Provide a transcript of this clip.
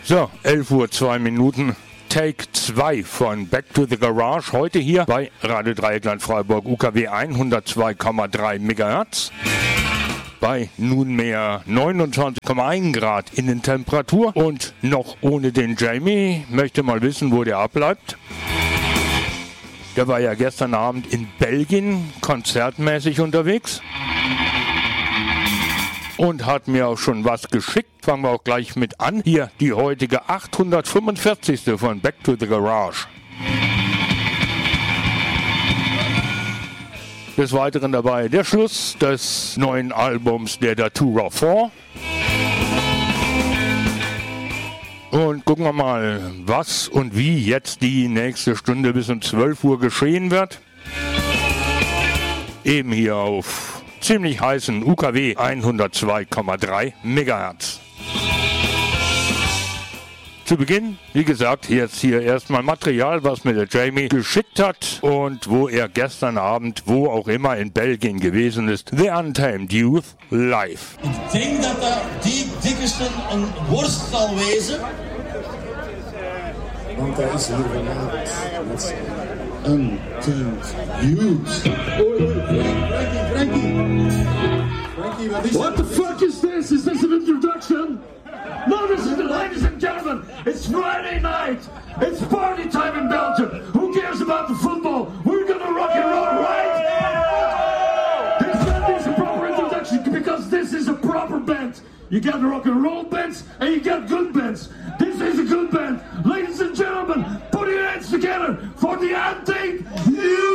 So, 11 Uhr 2 Minuten. Take 2 von Back to the Garage. Heute hier bei Radio Dreieckland Freiburg UKW 102,3 MHz. Bei nunmehr 29,1 Grad Innentemperatur und noch ohne den Jamie. Möchte mal wissen, wo der abbleibt. Der war ja gestern Abend in Belgien konzertmäßig unterwegs. Und hat mir auch schon was geschickt. Fangen wir auch gleich mit an. Hier die heutige 845. von Back to the Garage. Des Weiteren dabei der Schluss des neuen Albums der Datura 4. Und gucken wir mal, was und wie jetzt die nächste Stunde bis um 12 Uhr geschehen wird. Eben hier auf ziemlich heißen UKW 102,3 MHz. Zu Beginn, wie gesagt, jetzt hier erstmal Material, was mir der Jamie geschickt hat und wo er gestern Abend, wo auch immer in Belgien gewesen ist, The Untamed Youth live. Ik denk dat dat die dikkerste een worst zal wezen. Want hij is hier vanavond met Untamed Youth. Frankie, wat is What the fuck is this? Is this an introduction? No, this is the ladies and gentlemen. It's Friday night. It's party time in Belgium. Who cares about the football? We're gonna rock and roll, right? This band is a proper introduction because this is a proper band. You got rock and roll bands and you got good bands. This is a good band. Ladies and gentlemen, put your hands together for the Untamed Youth.